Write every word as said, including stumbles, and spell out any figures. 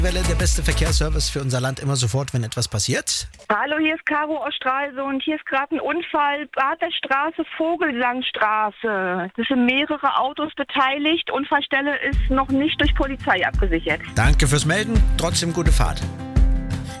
Welle, der beste Verkehrsservice für unser Land, immer sofort, wenn etwas passiert. Hallo, hier ist Caro aus Stralsund. Hier ist gerade ein Unfall, Bad der Straße, Vogelsangstraße. Es sind mehrere Autos beteiligt. Unfallstelle ist noch nicht durch Polizei abgesichert. Danke fürs Melden, trotzdem gute Fahrt.